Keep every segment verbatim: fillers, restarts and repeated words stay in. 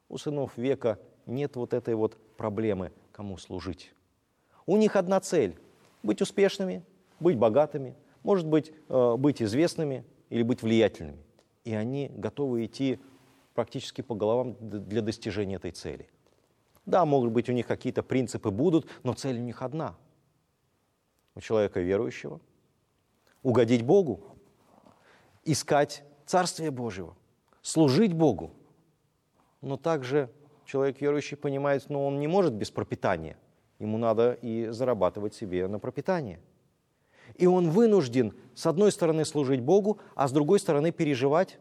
У сынов века нет вот этой вот проблемы, кому служить. У них одна цель – быть успешными, быть богатыми, может быть, быть известными или быть влиятельными. И они готовы идти практически по головам для достижения этой цели. Да, может быть, у них какие-то принципы будут, но цель у них одна. У человека верующего – угодить Богу, искать Царствие Божьего, служить Богу. Но также человек верующий понимает, что ну, он не может без пропитания. Ему надо и зарабатывать себе на пропитание. И он вынужден, с одной стороны, служить Богу, а с другой стороны, переживать,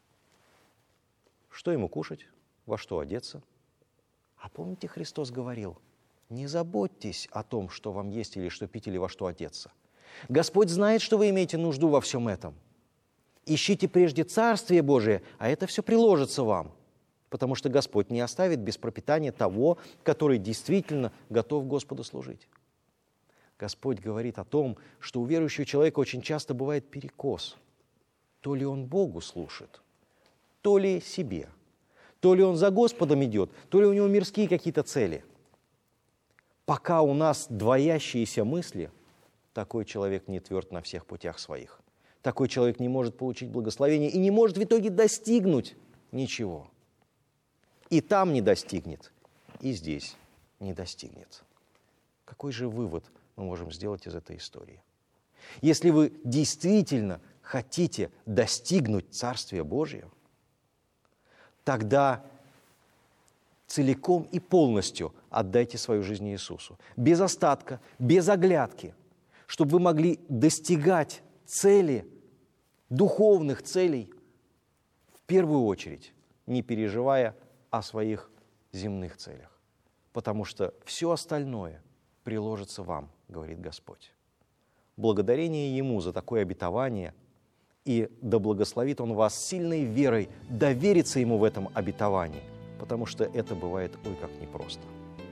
что ему кушать, во что одеться. А помните, Христос говорил, не заботьтесь о том, что вам есть или что пить, или во что одеться. Господь знает, что вы имеете нужду во всем этом. Ищите прежде Царствие Божие, а это все приложится вам. Потому что Господь не оставит без пропитания того, который действительно готов Господу служить. Господь говорит о том, что у верующего человека очень часто бывает перекос. То ли он Богу служит, то ли себе. То ли он за Господом идет, то ли у него мирские какие-то цели. Пока у нас двоящиеся мысли, такой человек не тверд на всех путях своих. Такой человек не может получить благословение и не может в итоге достигнуть ничего. И там не достигнет, и здесь не достигнет. Какой же вывод мы можем сделать из этой истории? Если вы действительно хотите достигнуть Царствия Божия, тогда целиком и полностью отдайте свою жизнь Иисусу. Без остатка, без оглядки, чтобы вы могли достигать цели, духовных целей, в первую очередь, не переживая о своих земных целях. Потому что все остальное приложится вам, говорит Господь. Благодарение Ему за такое обетование, и да благословит Он вас сильной верой довериться Ему в этом обетовании, потому что это бывает ой как непросто.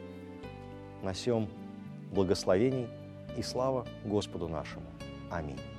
На сем благословений и слава Господу нашему. Аминь.